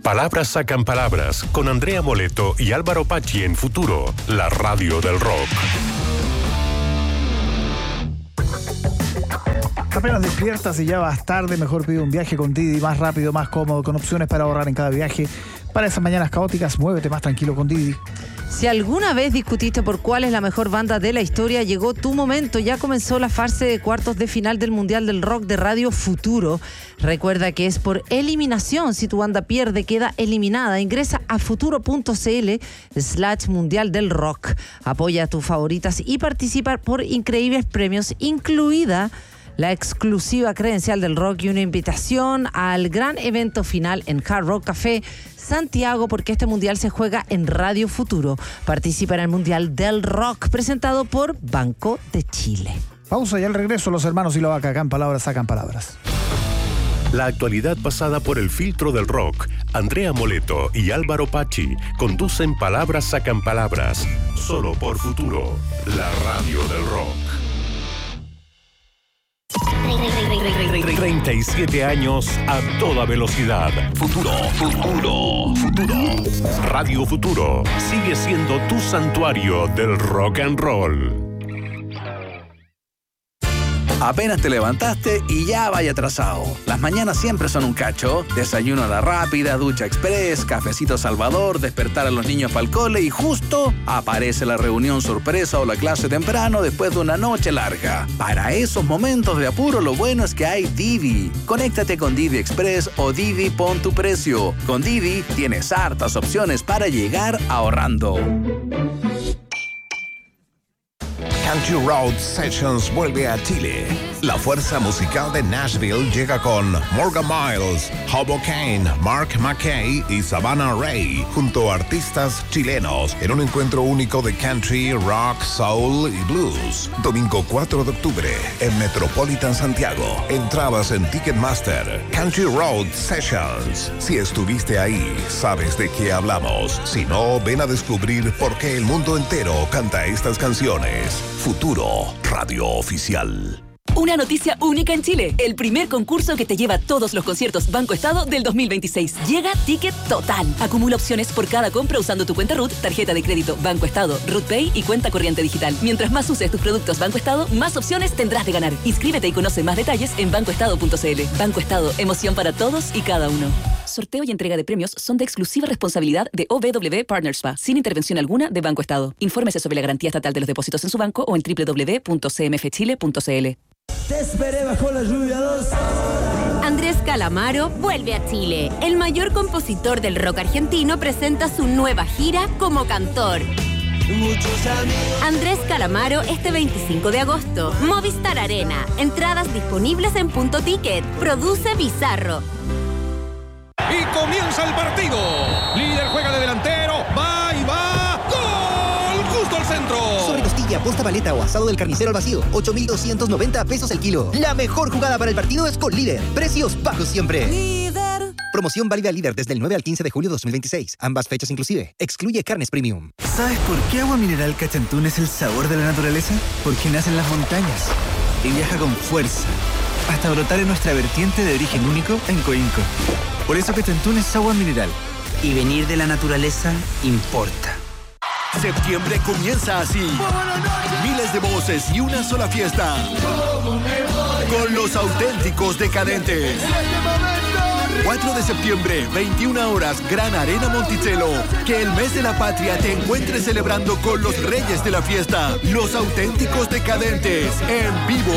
Palabras sacan palabras con Andrea Moleto y Álvaro Pacci en Futuro, la radio del rock. Apenas despiertas y ya vas tarde, mejor pide un viaje con Didi, más rápido, más cómodo, con opciones para ahorrar en cada viaje. Para esas mañanas caóticas, muévete más tranquilo con Didi. Si alguna vez discutiste por cuál es la mejor banda de la historia, llegó tu momento. Ya comenzó la fase de cuartos de final del Mundial del Rock de Radio Futuro. Recuerda que es por eliminación. Si tu banda pierde, queda eliminada. Ingresa a futuro.cl/Mundial del Rock. Apoya a tus favoritas y participa por increíbles premios, incluida la exclusiva credencial del rock y una invitación al gran evento final en Hard Rock Café Santiago, porque este mundial se juega en Radio Futuro. Participa en el Mundial del Rock, presentado por Banco de Chile. Pausa y al regreso los hermanos y la vaca, acá en Palabras sacan palabras. La actualidad pasada por el filtro del rock. Andrea Moleto y Álvaro Pacci conducen Palabras sacan palabras, solo por Futuro, la radio del rock. 37 años a toda velocidad. Futuro. Radio Futuro sigue siendo tu santuario del rock and roll. Apenas te levantaste y ya vaya atrasado. Las mañanas siempre son un cacho. Desayuno a la rápida, ducha express, cafecito Salvador, despertar a los niños para el cole y justo aparece la reunión sorpresa o la clase temprano después de una noche larga. Para esos momentos de apuro, lo bueno es que hay Didi. Conéctate con Didi Express o Didi Pon tu Precio. Con Didi tienes hartas opciones para llegar ahorrando. Country Road Sessions vuelve a Chile. La fuerza musical de Nashville llega con Morgan Miles, Hobo Kane, Mark McKay y Savannah Ray, junto a artistas chilenos, en un encuentro único de country, rock, soul y blues. Domingo 4 de octubre, en Metropolitan Santiago. Entradas en Ticketmaster. Country Road Sessions. Si estuviste ahí, sabes de qué hablamos. Si no, ven a descubrir por qué el mundo entero canta estas canciones. Futuro, radio oficial. Una noticia única en Chile. El primer concurso que te lleva todos los conciertos Banco Estado del 2026. Llega Ticket Total. Acumula opciones por cada compra usando tu cuenta RUT, tarjeta de crédito Banco Estado, RUT Pay y cuenta corriente digital. Mientras más uses tus productos Banco Estado, más opciones tendrás de ganar. Inscríbete y conoce más detalles en bancoestado.cl. Banco Estado, emoción para todos y cada uno. Sorteo y entrega de premios son de exclusiva responsabilidad de OBW Partners SPA, sin intervención alguna de Banco Estado. Infórmese sobre la garantía estatal de los depósitos en su banco o en www.cmfchile.cl. Te esperé bajo la lluvia 2. Andrés Calamaro vuelve a Chile. El mayor compositor del rock argentino presenta su nueva gira como cantor. Andrés Calamaro este 25 de agosto. Movistar Arena. Entradas disponibles en Punto Ticket. Produce Bizarro. Y comienza el partido. Líder juega de delantero. Va y va. ¡Gol! Justo al centro. Sobre costilla, posta paleta o asado del carnicero al vacío. 8,290 pesos el kilo. La mejor jugada para el partido es con Líder. Precios bajos siempre. Líder. Promoción válida Líder desde el 9 al 15 de julio de 2026. Ambas fechas inclusive. Excluye carnes premium. ¿Sabes por qué Agua Mineral Cachantún es el sabor de la naturaleza? Porque nace en las montañas y viaja con fuerza hasta brotar en nuestra vertiente de origen único en Coinco. Por eso Cachantún es agua mineral. Y venir de la naturaleza importa. Septiembre comienza así. Miles de voces y una sola fiesta. Con los auténticos decadentes. 4 de septiembre, 21 horas, Gran Arena Monticello. Que el mes de la patria te encuentre celebrando con los reyes de la fiesta. Los auténticos decadentes, en vivo.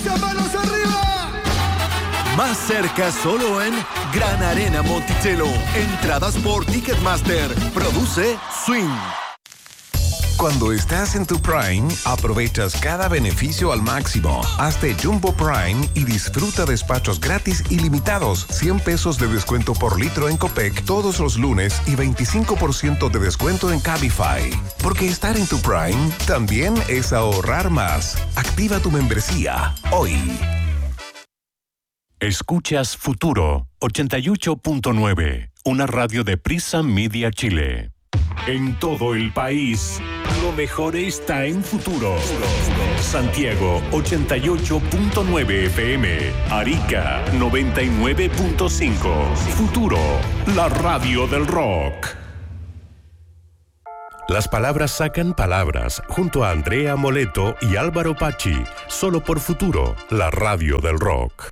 Más cerca solo en Gran Arena Monticello. Entradas por Ticketmaster. Produce Swing. Cuando estás en tu Prime, aprovechas cada beneficio al máximo. Hazte Jumbo Prime y disfruta despachos gratis ilimitados. 100 pesos de descuento por litro en Copec todos los lunes y 25% de descuento en Cabify. Porque estar en tu Prime también es ahorrar más. Activa tu membresía hoy. Escuchas Futuro 88.9, una radio de Prisa Media Chile. En todo el país, lo mejor está en Futuro. Santiago 88.9 FM, Arica 99.5. Futuro, la radio del rock. Las palabras sacan palabras, junto a Andrea Moleto y Álvaro Pachi, solo por Futuro, la radio del rock.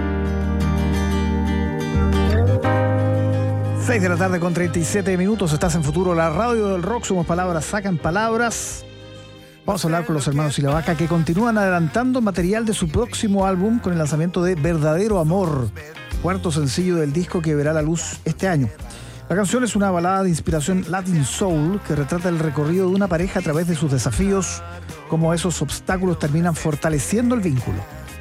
6 de la tarde con 37 minutos, estás en Futuro, la radio del rock, somos palabras, sacan palabras. Vamos a hablar con los hermanos Silavaca, que continúan adelantando material de su próximo álbum con el lanzamiento de Verdadero Amor, cuarto sencillo del disco que verá la luz este año. La canción es una balada de inspiración Latin Soul que retrata el recorrido de una pareja a través de sus desafíos, cómo esos obstáculos terminan fortaleciendo el vínculo.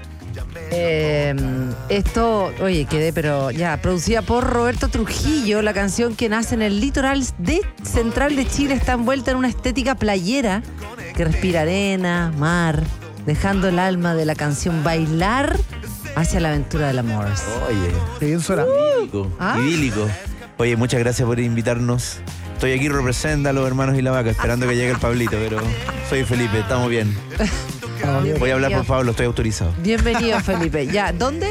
Esto, oye, quedé, pero ya, producida por Roberto Trujillo, la canción que nace en el litoral central de Chile está envuelta en una estética playera que respira arena, mar, dejando el alma de la canción bailar hacia la aventura del amor. Oye, qué bien suena. Idílico. Oye, muchas gracias por invitarnos. Estoy aquí representando a los hermanos Silavaca, esperando que llegue el Pablito, pero soy Felipe, estamos bien. Voy a hablar por Pablo, estoy autorizado. Bienvenido, Felipe. Ya, ¿dónde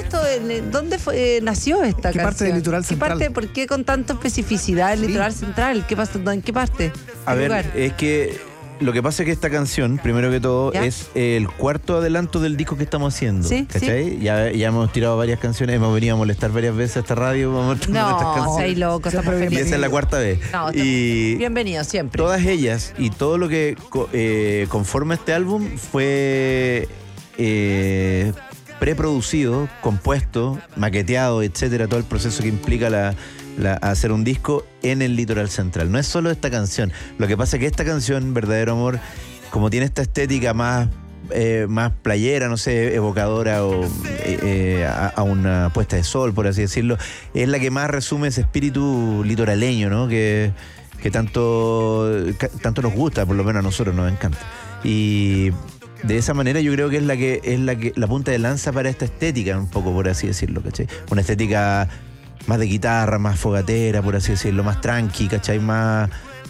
nació esta canción? ¿Qué parte del litoral central? ¿Por qué con tanta especificidad el litoral central? ¿Qué pasó? ¿En qué parte? A ver, es que lo que pasa es que esta canción, primero que todo, es el cuarto adelanto del disco que estamos haciendo. ¿Sí? ¿Cachai? Sí. Ya hemos tirado varias canciones, hemos venido a molestar varias veces a esta radio. No, seis locos. Y esa es la cuarta vez. No, bienvenido siempre. Todas ellas y todo lo que conforma este álbum fue preproducido, compuesto, maqueteado, etcétera, todo el proceso que implica hacer un disco en el litoral central. No es solo esta canción. Lo que pasa es que esta canción, Verdadero Amor, como tiene esta estética más playera, no sé, evocadora a una puesta de sol, por así decirlo, es la que más resume ese espíritu litoraleño, ¿no? Que tanto nos gusta, por lo menos a nosotros nos encanta. Y de esa manera yo creo que es la punta de lanza para esta estética, un poco, por así decirlo, ¿cachai? Una estética más de guitarra, más fogatera, por así decirlo, más tranqui, ¿cachai? Más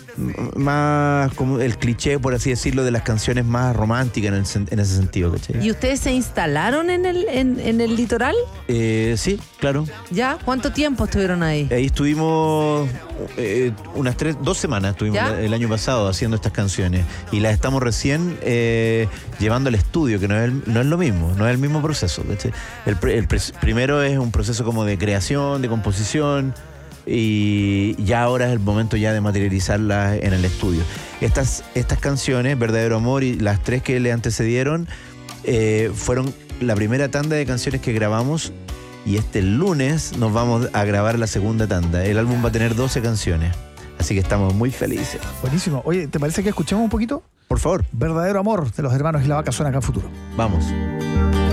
como el cliché, por así decirlo, de las canciones más románticas en ese sentido, ¿cachai? ¿Y ustedes se instalaron en el litoral? Sí, claro. ¿Ya? ¿Cuánto tiempo estuvieron ahí? Ahí estuvimos unas 2 semanas, estuvimos el año pasado haciendo estas canciones y las estamos recién llevando al estudio, que no es lo mismo, no es el mismo proceso, ¿cachai? El primero es un proceso como de creación, de composición, y ya ahora es el momento ya de materializarlas en el estudio. Estas canciones, Verdadero Amor y las 3 que le antecedieron, fueron la primera tanda de canciones que grabamos, y este lunes nos vamos a grabar la segunda tanda. El álbum va a tener 12 canciones, así que estamos muy felices. Buenísimo. Oye, ¿te parece que escuchemos un poquito? Por favor. Verdadero Amor, de los hermanos Silavaca, suena acá en Futuro. Vamos.